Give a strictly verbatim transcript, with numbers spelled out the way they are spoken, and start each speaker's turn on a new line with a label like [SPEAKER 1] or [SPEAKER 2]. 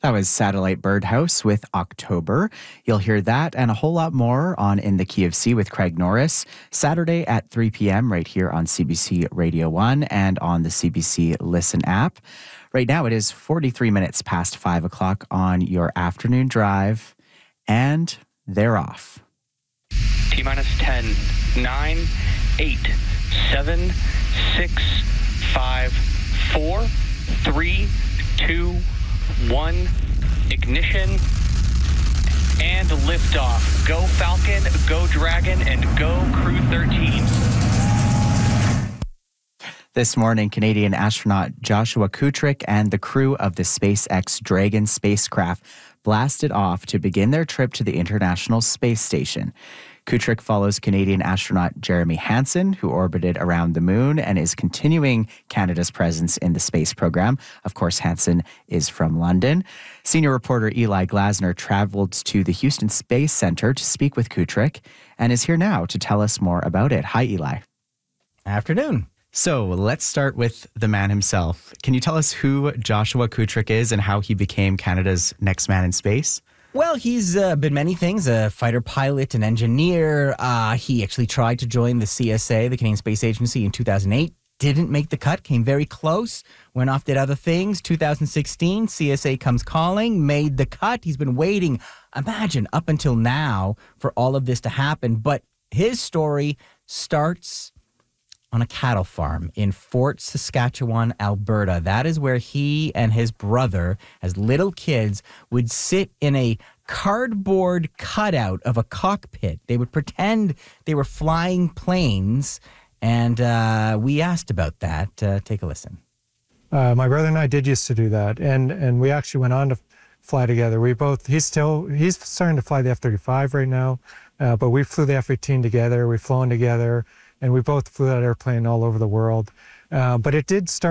[SPEAKER 1] That was Satellite Birdhouse with October. You'll hear that and a whole lot more on In the Key of C with Craig Norris, Saturday at three p.m. right here on C B C Radio one and on the C B C Listen app. Right now it is forty-three minutes past five o'clock on your afternoon drive, and they're off.
[SPEAKER 2] T-minus ten, nine, eight, seven, six, five, four, three, two, one, ignition, and liftoff. Go Falcon, go Dragon, and go Crew thirteen.
[SPEAKER 1] This morning, Canadian astronaut Joshua Kutrick and the crew of the SpaceX Dragon spacecraft blasted off to begin their trip to the International Space Station. Kutrick follows Canadian astronaut Jeremy Hansen, who orbited around the moon and is continuing Canada's presence in the space program. Of course, Hansen is from London. Senior reporter Eli Glasner traveled to the Houston Space Center to speak with Kutrick and is here now to tell us more about it. Hi, Eli.
[SPEAKER 3] Afternoon.
[SPEAKER 1] So let's start with the man himself. Can you tell us who Joshua Kutrick is and how he became Canada's next man in space?
[SPEAKER 3] Well, he's uh, been many things, a fighter pilot, an engineer. Uh, he actually tried to join the C S A, the Canadian Space Agency, in two thousand eight. Didn't make the cut, came very close, went off, did other things. two thousand sixteen, C S A comes calling, made the cut. He's been waiting, imagine, up until now for all of this to happen. But his story starts on a cattle farm in Fort Saskatchewan, Alberta. That is where he and his brother, as little kids, would sit in a cardboard cutout of a cockpit. They would pretend they were flying planes, and uh, we asked about that. Uh, take a listen.
[SPEAKER 4] Uh, my brother and I did used to do that, and and we actually went on to fly together. We both, he's still, he's starting to fly the F thirty-five right now, uh, but we flew the F eighteen together, we've flown together, and we both flew that airplane all over the world. Uh, but it did start